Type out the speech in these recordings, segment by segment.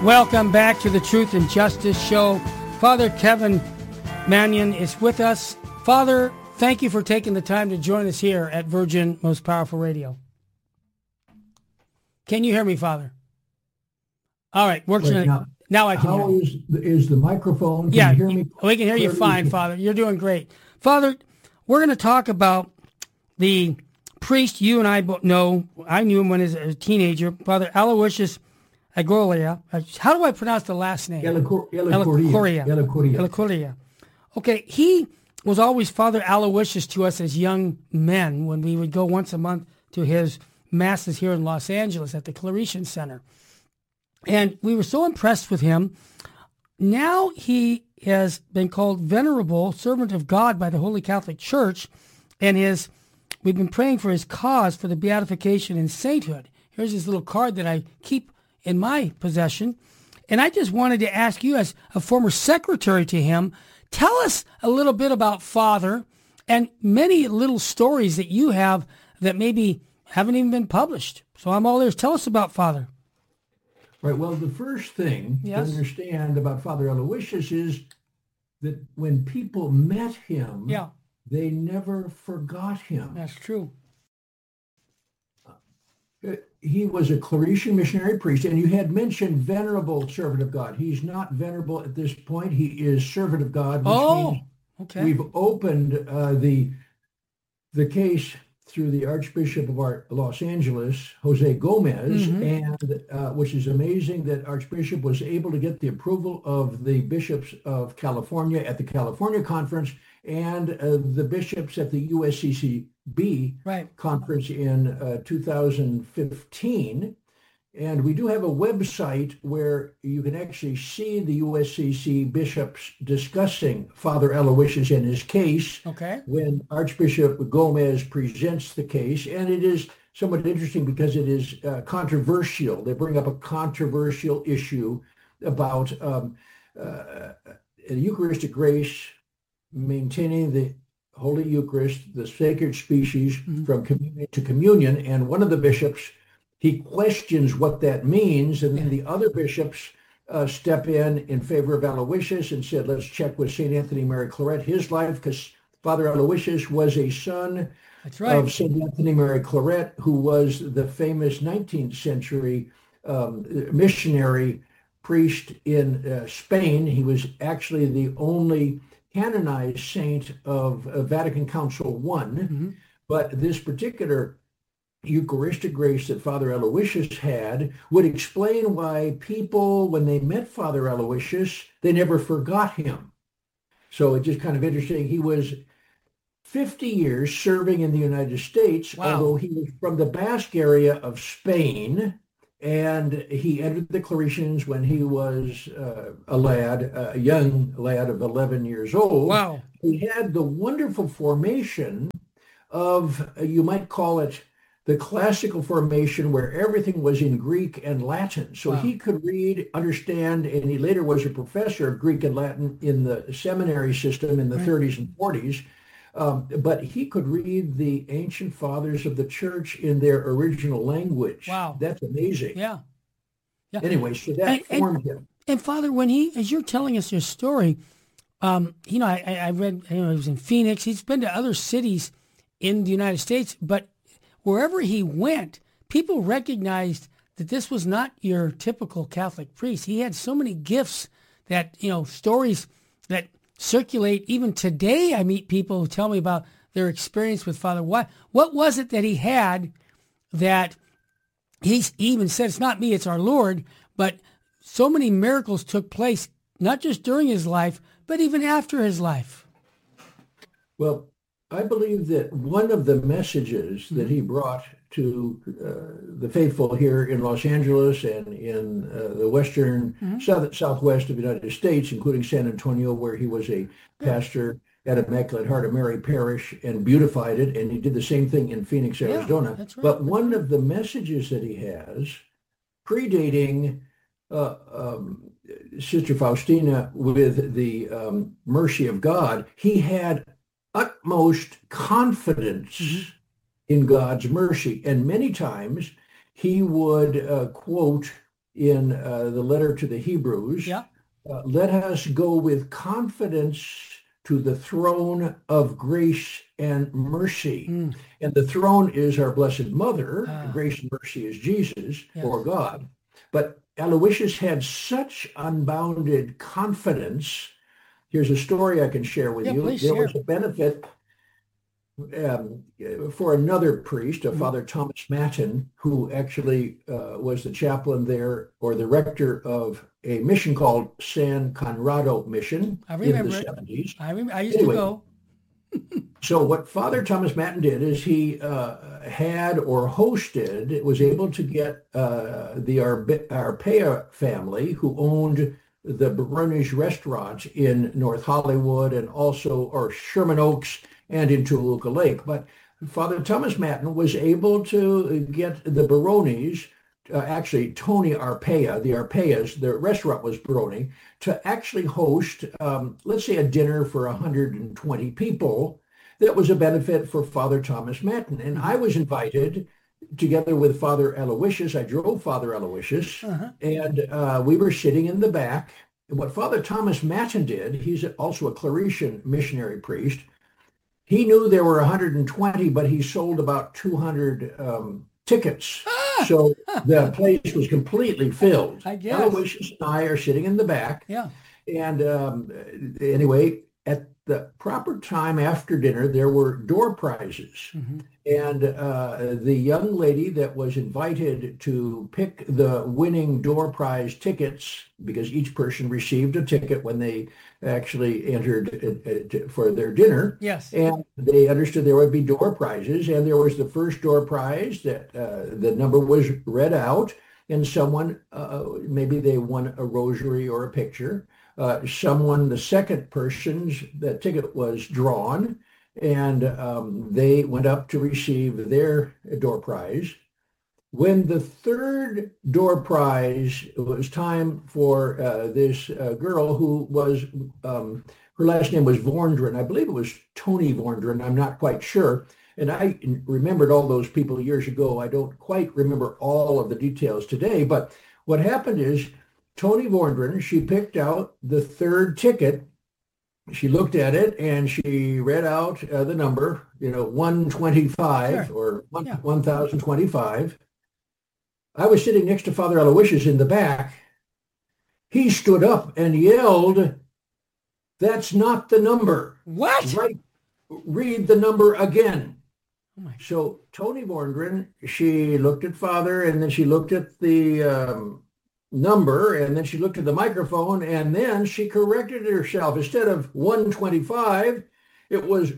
Welcome back to the Truth and Justice Show. Father Kevin Manion is with us. Father, thank you for taking the time to join us here at Virgin Most Powerful Radio. Can you hear me, Father? All right, works. Now I can hear you. How is the microphone? Can you hear me? We can hear you fine, Father. You're doing great. Father, we're going to talk about the priest you and I both know. I knew him when he was a teenager, Father Aloysius Agolia. How do I pronounce the last name? Elacoria. Okay, he was always Father Aloysius to us as young men when we would go once a month to his masses here in Los Angeles at the Claretian Center. And we were so impressed with him. Now he has been called Venerable Servant of God by the Holy Catholic Church, and we've been praying for his cause for the beatification and sainthood. Here's his little card that I keep in my possession. And I just wanted to ask you, as a former secretary to him, tell us a little bit about Father and many little stories that you have that maybe haven't even been published. So I'm all ears. Tell us about Father. Right. Well, the first thing to understand about Father Aloysius is that when people met him, they never forgot him. That's true. He was a Claretian missionary priest, and you had mentioned Venerable Servant of God. He's not venerable at this point. He is Servant of God, which means we've opened the case through the Archbishop of Los Angeles, Jose Gomez, and which is amazing that Archbishop was able to get the approval of the bishops of California at the California Conference and the bishops at the USCCB conference in 2015. And we do have a website where you can actually see the USCC bishops discussing Father Aloysius and his case when Archbishop Gomez presents the case. And it is somewhat interesting because it is controversial. They bring up a controversial issue about Eucharistic grace, maintaining the Holy Eucharist, the sacred species, from communion to communion. And one of the bishops, he questions what that means, and then the other bishops step in favor of Aloysius and said, let's check with St. Anthony Mary Claret, his life, because Father Aloysius was a son of St. Anthony Mary Claret, who was the famous 19th century missionary priest in Spain. He was actually the only canonized saint of Vatican Council I, but this particular Eucharistic grace that Father Aloysius had would explain why people, when they met Father Aloysius, they never forgot him. So it's just kind of interesting. He was 50 years serving in the United States, although he was from the Basque area of Spain, and he entered the Claretians when he was a young lad of 11 years old. Wow. He had the wonderful formation of, you might call it, the classical formation where everything was in Greek and Latin. So he could read, understand, and he later was a professor of Greek and Latin in the seminary system in the 30s and 40s. But he could read the ancient fathers of the church in their original language. Wow. That's amazing. Yeah. Anyway, so that formed him. And Father, as you're telling us your story, I read, he was in Phoenix. He's been to other cities in the United States, but wherever he went, people recognized that this was not your typical Catholic priest. He had so many gifts that, stories that circulate. Even today, I meet people who tell me about their experience with Father. What was it that he had that he even said, it's not me, it's our Lord, but so many miracles took place, not just during his life, but even after his life? Well, I believe that one of the messages that he brought to the faithful here in Los Angeles and in the western southwest of the United States, including San Antonio, where he was a pastor at Immaculate Heart of Mary Parish and beautified it, and he did the same thing in Phoenix, Arizona. That's right. But one of the messages that he has, predating Sister Faustina with the mercy of God, he had utmost confidence in God's mercy. And many times he would quote in the letter to the Hebrews. Yeah. Let us go with confidence to the throne of grace and mercy. And the throne is our Blessed Mother. Grace and mercy is Jesus or God. But Aloysius had such unbounded confidence. Here's a story I can share with you. Please there share. was a benefit for another priest, Father Thomas Matten, who actually was the chaplain there, or the rector of a mission called San Conrado Mission in the 70s. I used to go. So what Father Thomas Matten did is he had or hosted, was able to get the Arpaia family, who owned the Barones restaurant in North Hollywood and also, or Sherman Oaks, and in Toluca Lake. But Father Thomas Matten was able to get the Barones, actually Tony Arpaia, the Arpaias, the restaurant was Barone, to actually host, let's say, a dinner for 120 people. That was a benefit for Father Thomas Matten. And I was invited together with Father Aloysius. I drove Father Aloysius, and we were sitting in the back. And what Father Thomas Matten did, he's also a Claretian missionary priest. He knew there were 120, but he sold about 200 tickets. So the place was completely filled. I guess. Aloysius and I are sitting in the back. Yeah. And anyway, at the proper time after dinner, there were door prizes. And the young lady that was invited to pick the winning door prize tickets, because each person received a ticket when they actually entered for their dinner. Yes. And they understood there would be door prizes. And there was the first door prize that the number was read out, and someone, maybe they won a rosary or a picture. The second person's the ticket was drawn, and they went up to receive their door prize. When the third door prize, it was time for this girl who was, her last name was Vorndren. I believe it was Tony Vorndren. I'm not quite sure. And I remembered all those people years ago. I don't quite remember all of the details today, but what happened is Tony Vorndren, she picked out the third ticket. She looked at it and she read out the number, 125 or 1025. I was sitting next to Father Aloysius in the back. He stood up and yelled, "That's not the number." What? Right. Read the number again. So Tony Vorndren, she looked at Father, and then she looked at the number, and then she looked at the microphone, and then she corrected herself. Instead of 125, it was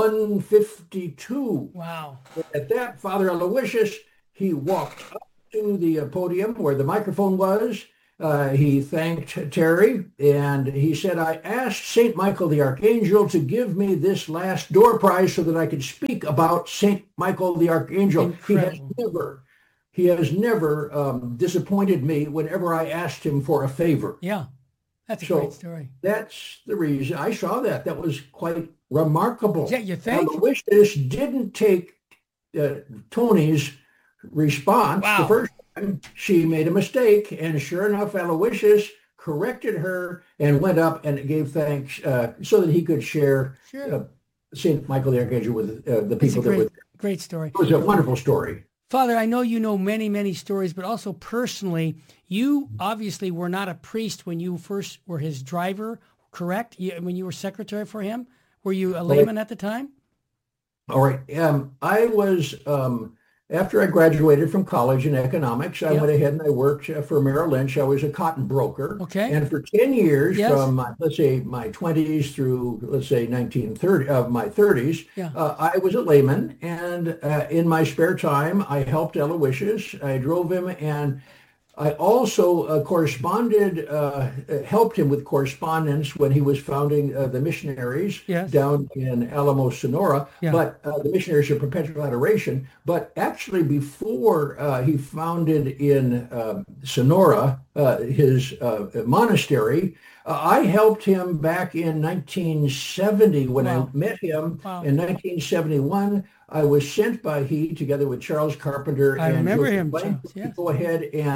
152. Wow. At that, Father Aloysius, he walked up to the podium where the microphone was. He thanked Terry, and he said, "I asked St. Michael the Archangel to give me this last door prize so that I could speak about St. Michael the Archangel." Incredible. He has never disappointed me whenever I asked him for a favor. Yeah, that's a great story. That's the reason I saw that. That was quite remarkable. Yeah, you think? Aloysius didn't take Tony's response the first time. She made a mistake, and sure enough, Aloysius corrected her and went up and gave thanks so that he could share St. Michael the Archangel with the people that were there. Great story. It was a wonderful story. Father, I know you know many, many stories, but also personally, you obviously were not a priest when you first were his driver, correct? When you were secretary for him? Were you a layman at the time? All right. I was, after I graduated from college in economics, I went ahead and I worked for Merrill Lynch. I was a cotton broker. Okay. And for 10 years, from let's say my 20s through, let's say my 30s, I was a layman. And in my spare time, I helped Aloysius. I drove him, and I also corresponded, helped him with correspondence when he was founding the missionaries down in Alamo, Sonora, but the missionaries of Perpetual Adoration. But actually, before he founded in Sonora his monastery, I helped him back in 1970 when I met him. In 1971, I was sent by he, together with Charles Carpenter, I remember him, to go ahead and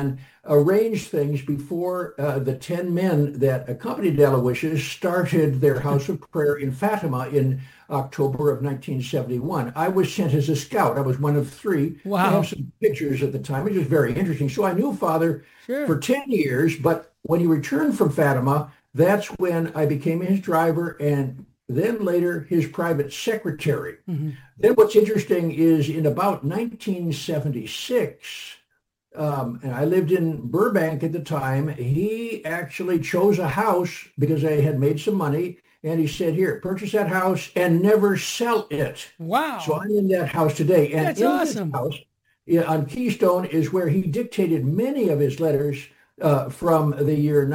arranged things before the 10 men that accompanied Aloysius started their house of prayer in Fatima in October of 1971. I was sent as a scout. I was one of three. Wow. I have some pictures at the time. It was very interesting. So I knew Father for 10 years, but when he returned from Fatima, that's when I became his driver and then later his private secretary. Mm-hmm. Then what's interesting is in about 1976, and I lived in Burbank at the time, he actually chose a house because I had made some money. And he said, here, purchase that house and never sell it. Wow. So I'm in that house today. And that's in awesome. This house on Keystone is where he dictated many of his letters from the year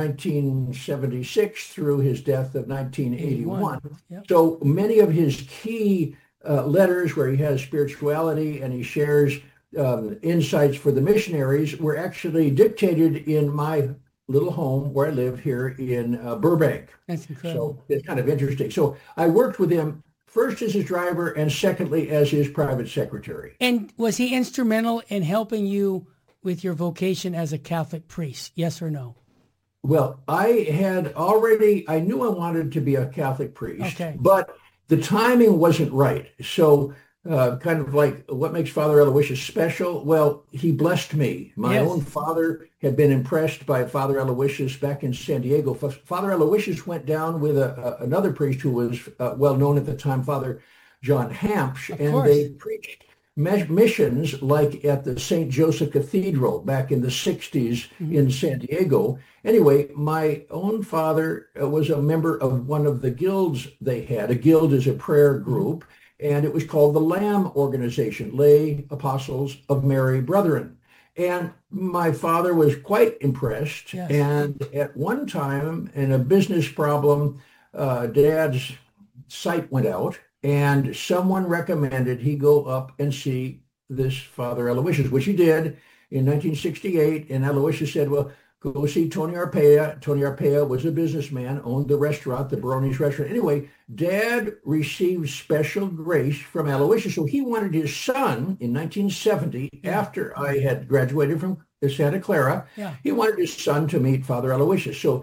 1976 through his death of 1981. Yep. So many of his key letters where he has spirituality and he shares insights for the missionaries were actually dictated in my little home where I live here in Burbank. That's incredible. So it's kind of interesting. So I worked with him first as his driver and secondly as his private secretary. And was he instrumental in helping you with your vocation as a Catholic priest? Yes or no? Well, I knew I wanted to be a Catholic priest, okay. But the timing wasn't right. So kind of like what makes Father Aloysius special? Well, he blessed me. My own father had been impressed by Father Aloysius back in San Diego. Father Aloysius went down with another priest who was well known at the time, Father John Hampsh, and they preached missions like at the St. Joseph Cathedral back in the 60s in San Diego. Anyway, my own father was a member of one of the guilds they had. A guild is a prayer group, and it was called the Lamb Organization, Lay Apostles of Mary Brethren. And my father was quite impressed. Yes. And at one time, in a business problem, Dad's sight went out, and someone recommended he go up and see this Father Aloysius, which he did in 1968. And Aloysius said, well, go see Tony Arpaia. Tony Arpaia was a businessman, owned the restaurant, the Baroni's restaurant. Anyway, Dad received special grace from Aloysius. So he wanted his son in 1970, after I had graduated from Santa Clara, he wanted his son to meet Father Aloysius. So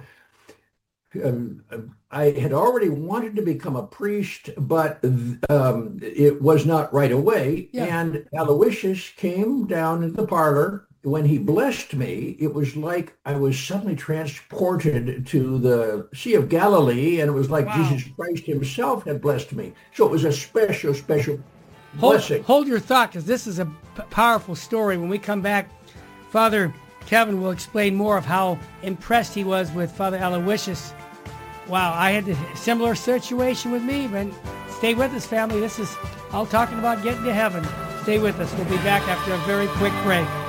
I had already wanted to become a priest, but it was not right away. And Aloysius came down in the parlor. When he blessed me, it was like I was suddenly transported to the Sea of Galilee, and it was like Jesus Christ himself had blessed me. So it was a special, special blessing. Hold your thought, because this is a powerful story. When we come back, Father Kevin will explain more of how impressed he was with Father Aloysius. Wow, I had a similar situation with me, but stay with us, family. This is all talking about getting to heaven. Stay with us. We'll be back after a very quick break.